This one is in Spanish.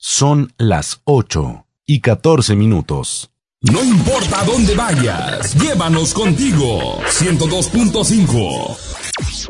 Son las 8:14. No importa dónde vayas, llévanos contigo. 102.5